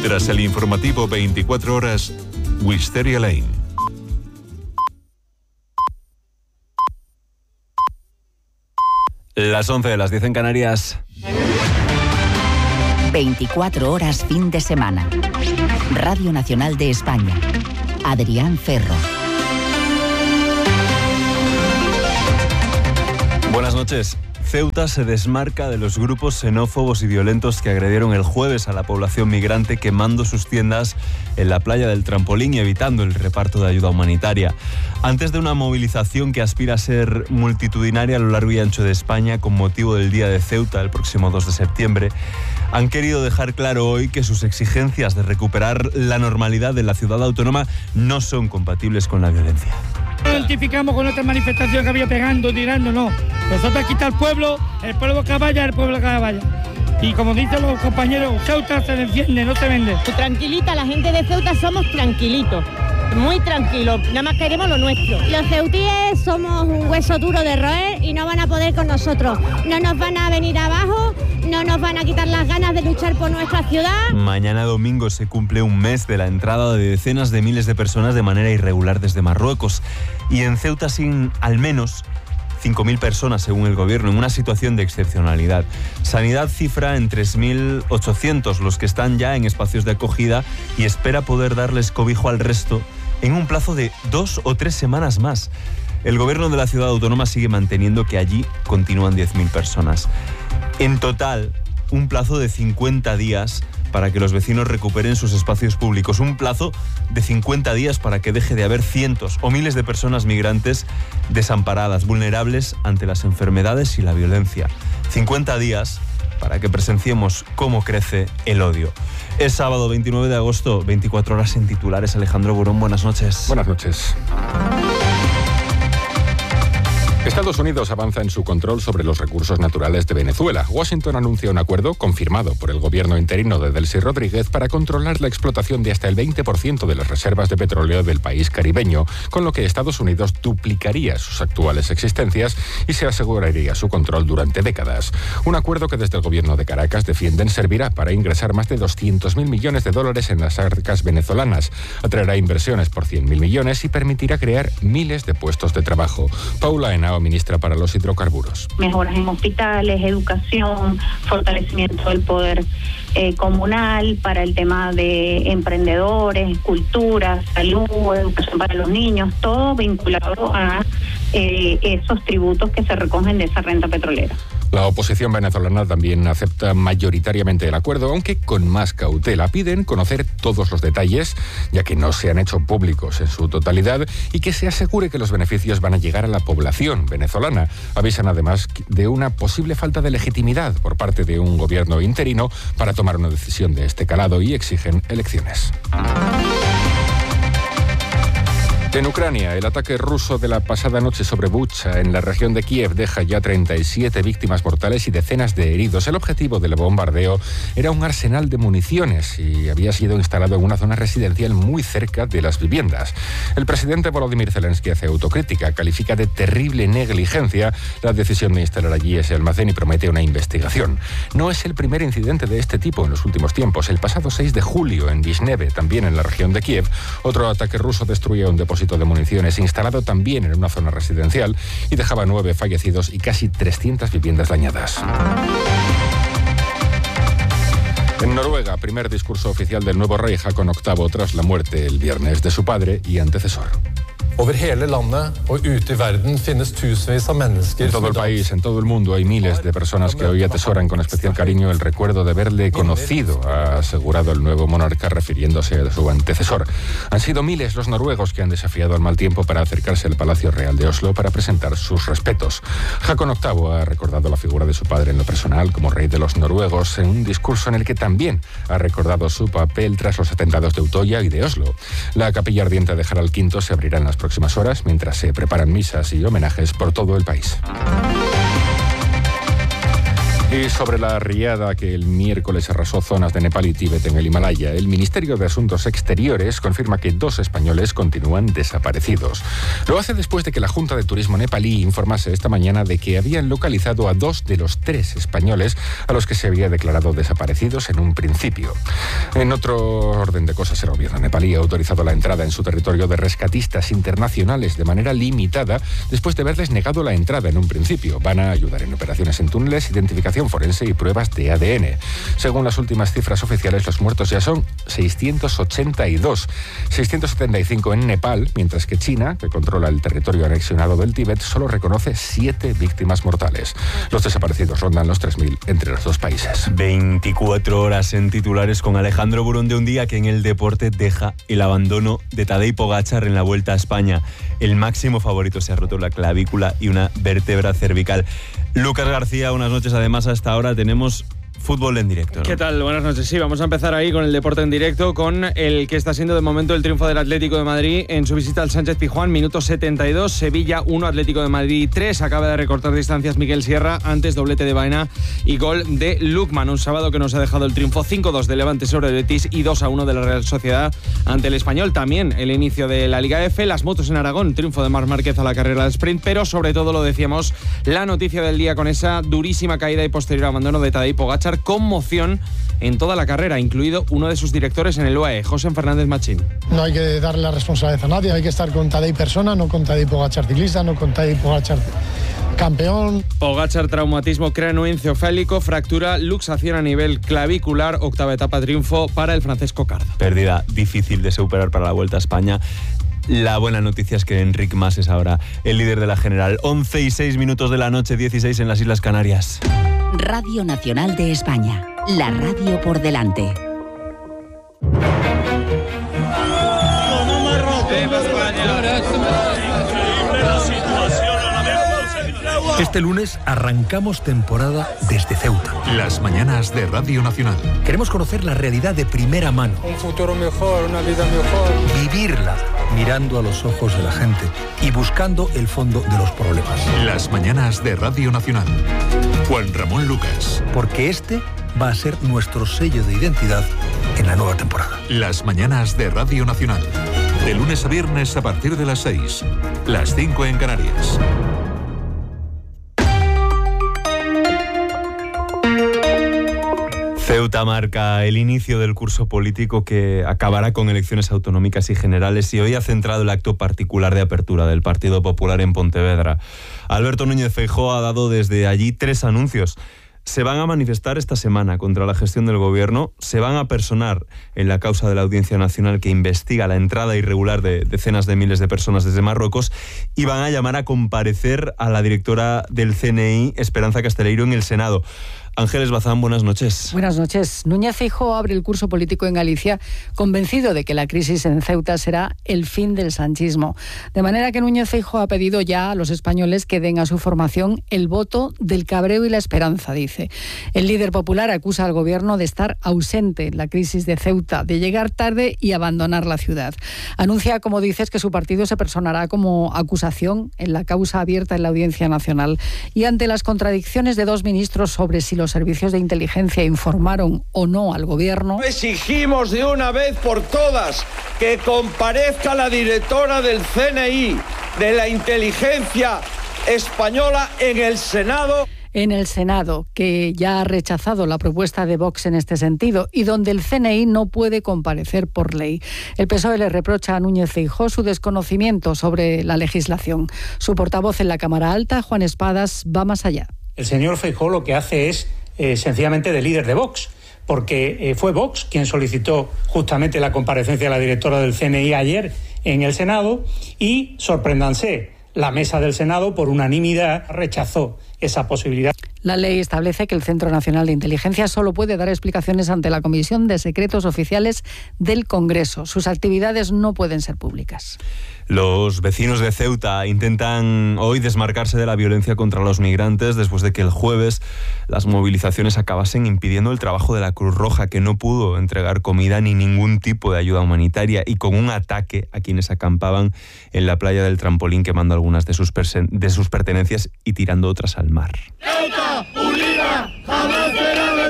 Tras el informativo 24 horas, Wisteria Lane. Las 11, las 10 en Canarias. 24 horas fin de semana. Radio Nacional de España. Adrián Ferro. Buenas noches. Ceuta se desmarca de los grupos xenófobos y violentos que agredieron el jueves a la población migrante quemando sus tiendas en la playa del Trampolín y evitando el reparto de ayuda humanitaria. Antes de una movilización que aspira a ser multitudinaria a lo largo y ancho de España con motivo del Día de Ceuta el próximo 2 de septiembre, han querido dejar claro hoy que sus exigencias de recuperar la normalidad de la ciudad autónoma no son compatibles con la violencia. No identificamos con otra manifestación que había pegando, tirando, no. Nosotros aquí está el pueblo que vaya, Y como dicen los compañeros, Ceuta se defiende, no se vende. Tranquilita, la gente de Ceuta somos tranquilitos, muy tranquilos, nada más queremos lo nuestro. Los ceutíes somos un hueso duro de roer y no van a poder con nosotros. No nos van a venir abajo, no nos van a quitar las ganas de luchar por nuestra ciudad. Mañana domingo se cumple un mes de la entrada de decenas de miles de personas de manera irregular desde Marruecos. Y en Ceuta sin al menos 5.000 personas, según el gobierno, en una situación de excepcionalidad. Sanidad cifra en 3.800 los que están ya en espacios de acogida y espera poder darles cobijo al resto en un plazo de 2 o 3 semanas más. El gobierno de la ciudad autónoma sigue manteniendo que allí continúan 10.000 personas. En total, un plazo de 50 días para que los vecinos recuperen sus espacios públicos. Un plazo de 50 días para que deje de haber cientos o miles de personas migrantes desamparadas, vulnerables ante las enfermedades y la violencia. 50 días para que presenciemos cómo crece el odio. Es sábado 29 de agosto, 24 horas en titulares. Alejandro Burón, buenas noches. Buenas noches. Estados Unidos avanza en su control sobre los recursos naturales de Venezuela. Washington anuncia un acuerdo confirmado por el gobierno interino de Delcy Rodríguez para controlar la explotación de hasta el 20% de las reservas de petróleo del país caribeño, con lo que Estados Unidos duplicaría sus actuales existencias y se aseguraría su control durante décadas. Un acuerdo que desde el gobierno de Caracas defienden servirá para ingresar más de 200.000 millones de dólares en las arcas venezolanas, atraerá inversiones por 100.000 millones y permitirá crear miles de puestos de trabajo. Paula Henao, ministra para los hidrocarburos. Mejoras en hospitales, educación, fortalecimiento del poder comunal, para el tema de emprendedores, cultura, salud, educación para los niños, todo vinculado a esos tributos que se recogen de esa renta petrolera. La oposición venezolana también acepta mayoritariamente el acuerdo, aunque con más cautela. Piden conocer todos los detalles, ya que no se han hecho públicos en su totalidad, y que se asegure que los beneficios van a llegar a la población venezolana. Avisan además de una posible falta de legitimidad por parte de un gobierno interino para tomar una decisión de este calado y exigen elecciones. En Ucrania, el ataque ruso de la pasada noche sobre Bucha, en la región de Kiev, deja ya 37 víctimas mortales y decenas de heridos. El objetivo del bombardeo era un arsenal de municiones y había sido instalado en una zona residencial muy cerca de las viviendas. El presidente Volodymyr Zelensky hace autocrítica, califica de terrible negligencia la decisión de instalar allí ese almacén y promete una investigación. No es el primer incidente de este tipo en los últimos tiempos. El pasado 6 de julio, en Vishneve, también en la región de Kiev, otro ataque ruso destruía un depósito de municiones instalado también en una zona residencial y dejaba 9 fallecidos y casi 300 viviendas dañadas. En Noruega, primer discurso oficial del nuevo rey Haakon VIII tras la muerte el viernes de su padre y antecesor. Over hele landet og ute i verden finnes tusenvis av mennesker. En todo el país, en todo el mundo, hay miles de personas que hoy atesoran con especial cariño el recuerdo de haberle conocido, ha asegurado el nuevo monarca refiriéndose a su antecesor. Han sido miles los noruegos que han desafiado al mal tiempo para acercarse al Palacio Real de Oslo para presentar sus respetos. Haakon VIII ha recordado la figura de su padre en lo personal como rey de los noruegos en un discurso en el que también ha recordado su papel tras los atentados de Utoya y de Oslo. La capilla ardiente de Harald V se abrirá en las próximas horas mientras se preparan misas y homenajes por todo el país. Y sobre la riada que el miércoles arrasó zonas de Nepal y Tíbet en el Himalaya, el Ministerio de Asuntos Exteriores confirma que 2 españoles continúan desaparecidos. Lo hace después de que la Junta de Turismo nepalí informase esta mañana de que habían localizado a 2 de los 3 españoles a los que se había declarado desaparecidos en un principio. En otro orden de cosas, el gobierno nepalí ha autorizado la entrada en su territorio de rescatistas internacionales de manera limitada después de haberles negado la entrada en un principio. Van a ayudar en operaciones en túneles, identificación forense y pruebas de ADN. Según las últimas cifras oficiales, los muertos ya son 682, 675 en Nepal, mientras que China, que controla el territorio anexionado del Tíbet, solo reconoce 7 víctimas mortales. Los desaparecidos rondan los 3.000 entre los 2 países. 24 horas en titulares con Alejandro Burón, de un día que en el deporte deja el abandono de Tadej Pogačar en la Vuelta a España. El máximo favorito se ha roto la clavícula y una vértebra cervical. Lucas García, buenas noches. Además, a esta hora tenemos fútbol en directo, ¿no? ¿Qué tal? Buenas noches. Sí, vamos a empezar ahí con el deporte en directo, con el que está siendo de momento el triunfo del Atlético de Madrid en su visita al Sánchez Pizjuán, minuto 72, Sevilla 1, Atlético de Madrid 3. Acaba de recortar distancias Miguel Sierra, antes doblete de Baena y gol de Lukman. Un sábado que nos ha dejado el triunfo 5-2 de Levante sobre el Betis y 2-1 de la Real Sociedad ante el Español. También el inicio de la Liga F, las motos en Aragón, triunfo de Marc Márquez a la carrera de sprint, pero sobre todo, lo decíamos, la noticia del día con esa durísima caída y posterior abandono de Tadej Pogačar, conmoción en toda la carrera, incluido uno de sus directores en el UAE, José Fernández Machín. No hay que darle la responsabilidad a nadie, hay que estar con Tadej persona, no con Tadej Pogačar ciclista, no con Tadej Pogačar campeón. Pogačar, traumatismo craneoencefálico, fractura, luxación a nivel clavicular, octava etapa, triunfo para el francés Cocarda. Pérdida difícil de superar para la Vuelta a España. La buena noticia es que Enric Mas es ahora el líder de la general. 11:06 de la noche, 16 en las Islas Canarias. Radio Nacional de España, la radio por delante. Este lunes arrancamos temporada desde Ceuta. Las mañanas de Radio Nacional. Queremos conocer la realidad de primera mano. Un futuro mejor, una vida mejor. Vivirla mirando a los ojos de la gente y buscando el fondo de los problemas. Las mañanas de Radio Nacional. Juan Ramón Lucas. Porque este va a ser nuestro sello de identidad en la nueva temporada. Las mañanas de Radio Nacional. De lunes a viernes a partir de las 6. Las 5 en Canarias. Ceuta marca el inicio del curso político que acabará con elecciones autonómicas y generales, y hoy ha centrado el acto particular de apertura del Partido Popular en Pontevedra. Alberto Núñez Feijóo ha dado desde allí 3 anuncios. Se van a manifestar esta semana contra la gestión del gobierno, se van a personar en la causa de la Audiencia Nacional que investiga la entrada irregular de decenas de miles de personas desde Marruecos, y van a llamar a comparecer a la directora del CNI, Esperanza Casteleiro, en el Senado. Ángeles Bazán, buenas noches. Buenas noches. Núñez Feijóo abre el curso político en Galicia convencido de que la crisis en Ceuta será el fin del sanchismo. De manera que Núñez Feijóo ha pedido ya a los españoles que den a su formación el voto del cabreo y la esperanza, dice. El líder popular acusa al gobierno de estar ausente en la crisis de Ceuta, de llegar tarde y abandonar la ciudad. Anuncia, como dices, que su partido se personará como acusación en la causa abierta en la Audiencia Nacional. Y ante las contradicciones de 2 ministros sobre si los servicios de inteligencia informaron o no al gobierno, exigimos de una vez por todas que comparezca la directora del CNI, de la inteligencia española, en el Senado. En el Senado, que ya ha rechazado la propuesta de Vox en este sentido y donde el CNI no puede comparecer por ley. El PSOE le reprocha a Núñez Feijóo su desconocimiento sobre la legislación. Su portavoz en la Cámara Alta, Juan Espadas, va más allá. El señor Feijóo lo que hace es sencillamente de líder de Vox, porque fue Vox quien solicitó justamente la comparecencia de la directora del CNI ayer en el Senado y, sorpréndanse, la mesa del Senado por unanimidad rechazó esa posibilidad. La ley establece que el Centro Nacional de Inteligencia solo puede dar explicaciones ante la Comisión de Secretos Oficiales del Congreso. Sus actividades no pueden ser públicas. Los vecinos de Ceuta intentan hoy desmarcarse de la violencia contra los migrantes después de que el jueves las movilizaciones acabasen impidiendo el trabajo de la Cruz Roja, que no pudo entregar comida ni ningún tipo de ayuda humanitaria, y con un ataque a quienes acampaban en la playa del Trampolín, quemando algunas de sus pertenencias y tirando otras al mar. ¡Ceuta, unida, jamás!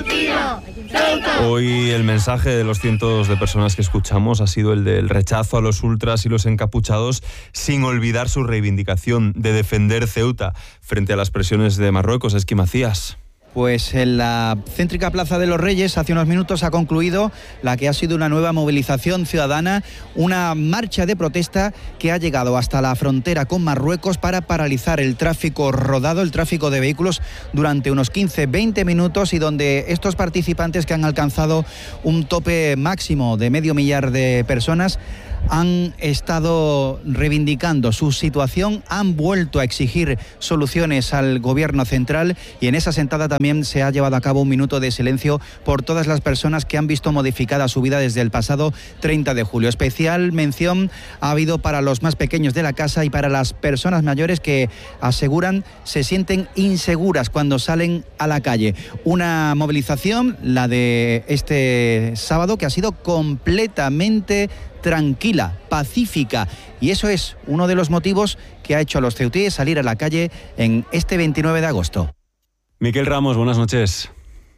Hoy el mensaje de los cientos de personas que escuchamos ha sido el del rechazo a los ultras y los encapuchados, sin olvidar su reivindicación de defender Ceuta frente a las presiones de Marruecos. Esqui Macías. Pues en la céntrica Plaza de los Reyes hace unos minutos ha concluido la que ha sido una nueva movilización ciudadana, una marcha de protesta que ha llegado hasta la frontera con Marruecos para paralizar el tráfico rodado, el tráfico de vehículos durante unos 15-20 minutos, y donde estos participantes, que han alcanzado un tope máximo de 500.000 de personas, han estado reivindicando su situación, han vuelto a exigir soluciones al gobierno central, y en esa sentada también se ha llevado a cabo un minuto de silencio por todas las personas que han visto modificada su vida desde el pasado 30 de julio. Especial mención ha habido para los más pequeños de la casa y para las personas mayores que aseguran se sienten inseguras cuando salen a la calle. Una movilización, la de este sábado, que ha sido completamente tranquila, pacífica, y eso es uno de los motivos que ha hecho a los ceutíes salir a la calle en este 29 de agosto. Miquel Ramos, buenas noches.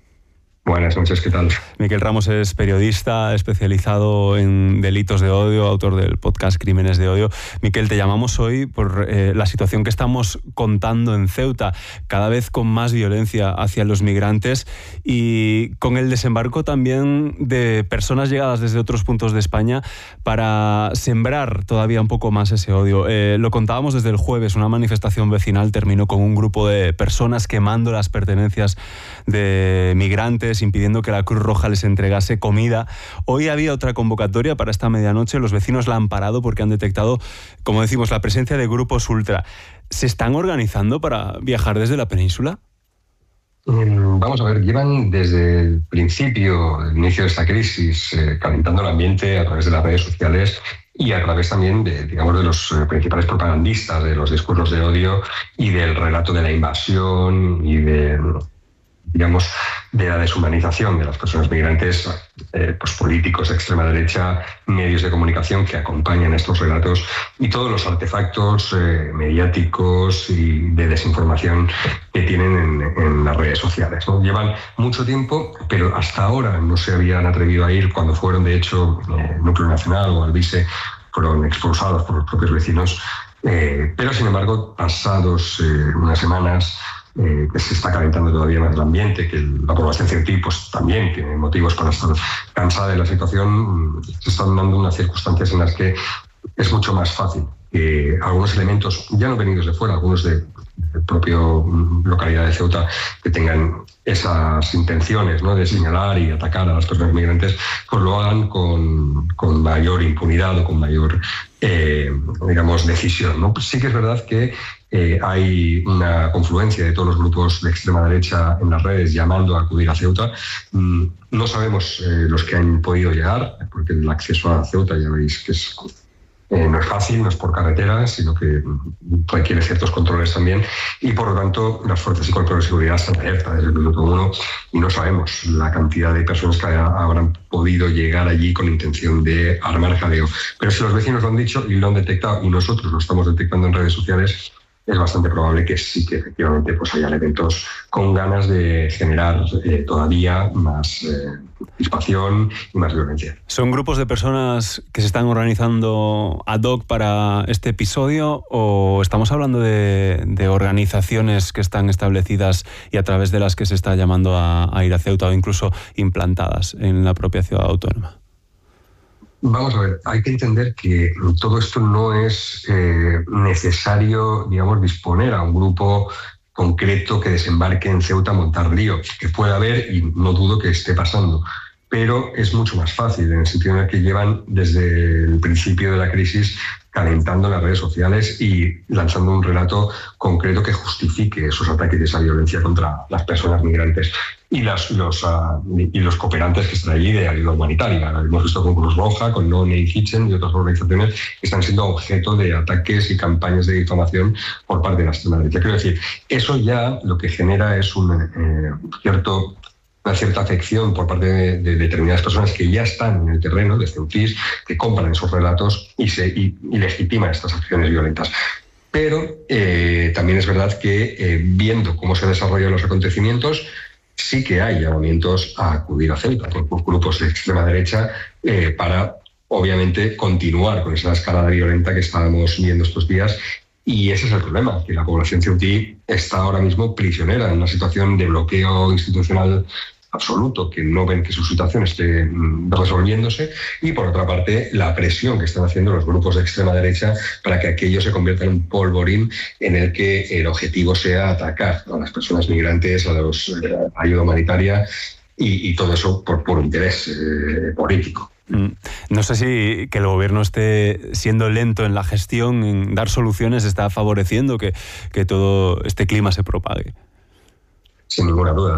Buenas noches, ¿qué tal? Miquel Ramos es periodista especializado en delitos de odio, autor del podcast Crímenes de Odio. Miquel, te llamamos hoy por la situación que estamos contando en Ceuta, cada vez con más violencia hacia los migrantes y con el desembarco también de personas llegadas desde otros puntos de España para sembrar todavía un poco más ese odio. Lo contábamos desde el jueves, una manifestación vecinal terminó con un grupo de personas quemando las pertenencias de migrantes, impidiendo que la Cruz Roja les entregase comida. Hoy había otra convocatoria para esta medianoche. Los vecinos la han parado porque han detectado, como decimos, la presencia de grupos ultra. ¿Se están organizando para viajar desde la península? Vamos a ver, llevan desde el principio, el inicio de esta crisis, calentando el ambiente a través de las redes sociales y a través también de los principales propagandistas de los discursos de odio y del relato de la invasión y de la deshumanización de las personas migrantes, políticos de extrema derecha, medios de comunicación que acompañan estos relatos y todos los artefactos mediáticos y de desinformación que tienen en las redes sociales, ¿no? Llevan mucho tiempo, pero hasta ahora no se habían atrevido a ir cuando fueron, de hecho, Núcleo Nacional o Alvise fueron expulsados por los propios vecinos, pero sin embargo, pasados unas semanas, que se está calentando todavía más el ambiente, que la población ceutí pues también tiene motivos para estar cansada de la situación, se están dando unas circunstancias en las que es mucho más fácil que algunos elementos, ya no venidos de fuera, algunos de propio localidad de Ceuta, que tengan esas intenciones, ¿no?, de señalar y atacar a las personas migrantes, pues lo hagan con mayor impunidad o con mayor, decisión, ¿no? Pues sí que es verdad que hay una confluencia de todos los grupos de extrema derecha en las redes llamando a acudir a Ceuta. No sabemos los que han podido llegar, porque el acceso a Ceuta ya veis que no es fácil, no es por carretera, sino que requiere ciertos controles también, y por lo tanto las fuerzas y cuerpos de seguridad están alerta desde el minuto 1 y no sabemos la cantidad de personas que habrán podido llegar allí con intención de armar jaleo. Pero si los vecinos lo han dicho y lo han detectado y nosotros lo estamos detectando en redes sociales, es bastante probable que sí que efectivamente pues haya elementos con ganas de generar todavía más crispación y más violencia. ¿Son grupos de personas que se están organizando ad hoc para este episodio o estamos hablando de organizaciones que están establecidas y a través de las que se está llamando a ir a Ceuta o incluso implantadas en la propia ciudad autónoma? Vamos a ver, hay que entender que todo esto no es necesario, disponer a un grupo concreto que desembarque en Ceuta a montar lío, que puede haber y no dudo que esté pasando, pero es mucho más fácil en el sentido en el que llevan desde el principio de la crisis calentando las redes sociales y lanzando un relato concreto que justifique esos ataques y esa violencia contra las personas migrantes y los cooperantes que están allí de ayuda humanitaria. Hemos visto con Cruz Roja, con No Name Kitchen y otras organizaciones que están siendo objeto de ataques y campañas de difamación por parte de la extrema derecha. Quiero decir, eso ya lo que genera es una cierta afección por parte de determinadas personas que ya están en el terreno de ceutís, que compran esos relatos y legitiman estas acciones violentas. Pero también es verdad que viendo cómo se desarrollan los acontecimientos, sí que hay llamamientos a acudir a Ceuta por grupos de extrema derecha para, obviamente, continuar con esa escalada violenta que estábamos viendo estos días. Y ese es el problema, que la población ceutí está ahora mismo prisionera en una situación de bloqueo institucional absoluto, que no ven que su situación esté resolviéndose, y por otra parte la presión que están haciendo los grupos de extrema derecha para que aquello se convierta en un polvorín en el que el objetivo sea atacar a las personas migrantes, a la ayuda humanitaria y todo eso por puro interés político. No sé si que el gobierno esté siendo lento en la gestión, en dar soluciones, está favoreciendo que todo este clima se propague. Sin ninguna duda.